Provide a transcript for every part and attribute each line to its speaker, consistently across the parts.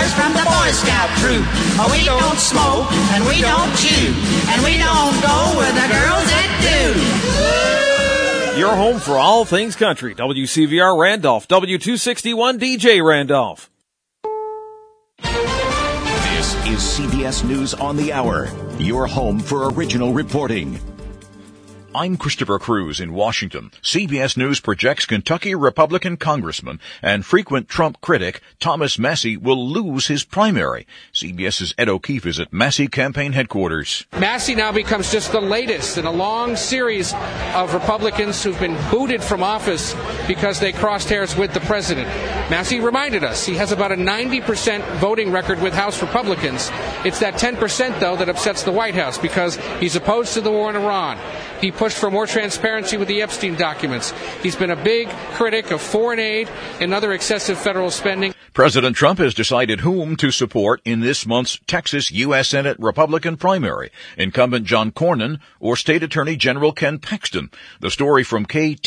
Speaker 1: boys from the Boy Scout troop. We don't smoke, and we don't chew, and we don't go with the girls that do.
Speaker 2: Your home for all things country. WCVR Randolph, W261 DJ Randolph.
Speaker 3: This is CBS News on the Hour, your home for original reporting. I'm Christopher Cruz in Washington. CBS News projects Kentucky Republican Congressman and frequent Trump critic Thomas Massie will lose his primary. CBS's Ed O'Keefe is at Massie campaign headquarters.
Speaker 4: Massie now becomes just the latest in a long series of Republicans who've been booted from office because they crossed hairs with the president. Massie reminded us he has about a 90% voting record with House Republicans. It's that 10%, though, that upsets the White House because he's opposed to the war in Iran. He pushed for more transparency with the Epstein documents. He's been a big critic of foreign aid and other excessive federal spending.
Speaker 3: President Trump has decided whom to support in this month's Texas U.S. Senate Republican primary, incumbent John Cornyn or State Attorney General Ken Paxton. The story from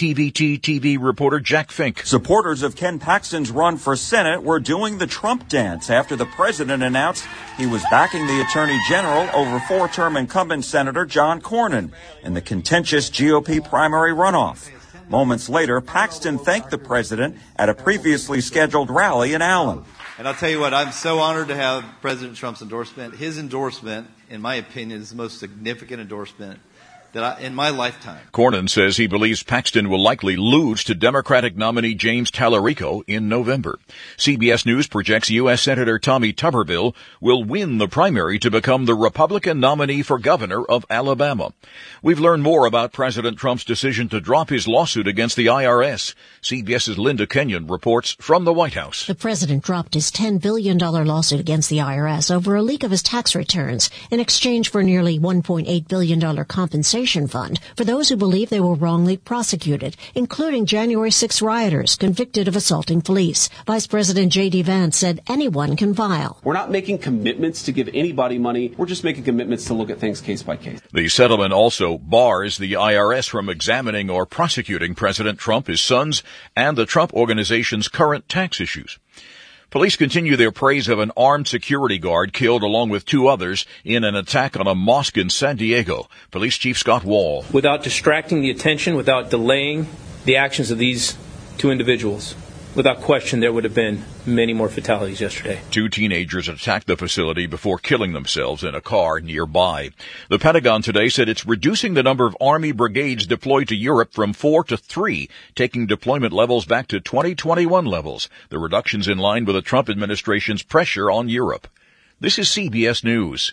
Speaker 3: KTVT-TV reporter Jack Fink.
Speaker 5: Supporters of Ken Paxton's run for Senate were doing the Trump dance after the president announced he was backing the Attorney General over four-term incumbent Senator John Cornyn in the contentious GOP primary runoff. Moments later, Paxton thanked the president at a previously scheduled rally in Allen.
Speaker 6: And I'll tell you what, I'm so honored to have President Trump's endorsement. His endorsement, in my opinion, is the most significant endorsement in my lifetime.
Speaker 3: Cornyn says he believes Paxton will likely lose to Democratic nominee James Tallarico in November. CBS News projects U.S. Senator Tommy Tuberville will win the primary to become the Republican nominee for governor of Alabama. We've learned more about President Trump's decision to drop his lawsuit against the IRS. CBS's Linda Kenyon reports from the White House.
Speaker 7: The president dropped his $10 billion lawsuit against the IRS over a leak of his tax returns in exchange for nearly $1.8 billion compensation fund for those who believe they were wrongly prosecuted, including January 6 rioters convicted of assaulting police. Vice President J.D. Vance said anyone can file.
Speaker 8: We're not making commitments to give anybody money. We're just making commitments to look at things case by case.
Speaker 3: The settlement also bars the IRS from examining or prosecuting President Trump, his sons, and the Trump Organization's current tax issues. Police continue their praise of an armed security guard killed along with two others in an attack on a mosque in San Diego. Police Chief Scott Wall.
Speaker 9: Without distracting the attention, without delaying the actions of these two individuals, without question, there would have been many more fatalities yesterday.
Speaker 3: Two teenagers attacked the facility before killing themselves in a car nearby. The Pentagon today said it's reducing the number of Army brigades deployed to Europe from 4 to 3, taking deployment levels back to 2021 levels. The reduction's in line with the Trump administration's pressure on Europe. This is CBS News.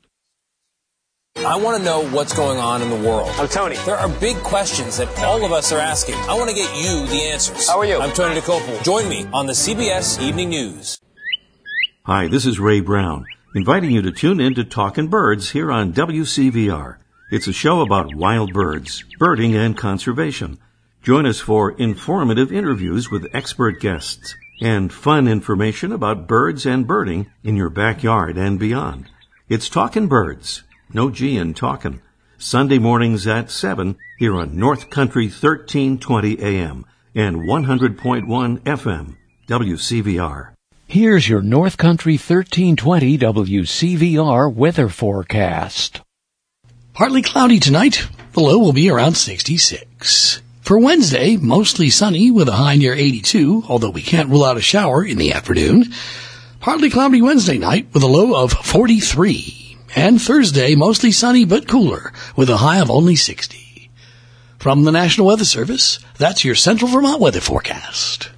Speaker 10: I want to know what's going on in the world.
Speaker 11: I'm Tony.
Speaker 10: There are big questions that all of us are asking. I want to get you the answers.
Speaker 11: How are you?
Speaker 10: I'm Tony DeCopel. Join me on the CBS Evening News.
Speaker 12: Hi, this is Ray Brown, inviting you to tune in to Talkin' Birds here on WCVR. It's a show about wild birds, birding, and conservation. Join us for informative interviews with expert guests and fun information about birds and birding in your backyard and beyond. It's Talkin' Birds. No G in talkin'. Sunday mornings at 7 here on North Country 1320 AM and 100.1 FM, WCVR.
Speaker 13: Here's your North Country 1320 WCVR weather forecast.
Speaker 14: Partly cloudy tonight. The low will be around 66. For Wednesday, mostly sunny with a high near 82, although we can't rule out a shower in the afternoon. Partly cloudy Wednesday night with a low of 43. And Thursday, mostly sunny but cooler, with a high of only 60. From the National Weather Service, that's your Central Vermont weather forecast.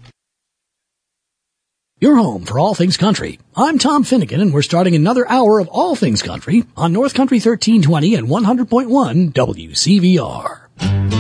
Speaker 14: Your home for all things country. I'm Tom Finnegan, and we're starting another hour of all things country on North Country 1320 and 100.1 WCVR.